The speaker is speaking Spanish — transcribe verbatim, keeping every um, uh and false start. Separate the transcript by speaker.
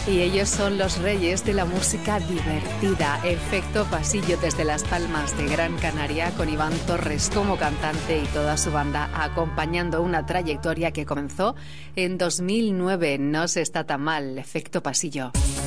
Speaker 1: Y ellos son los reyes de la música divertida. Efecto Pasillo desde Las Palmas de Gran Canaria, con Iván Torres como cantante y toda su banda acompañando una trayectoria que comenzó en dos mil nueve. No se está tan mal. Efecto Pasillo.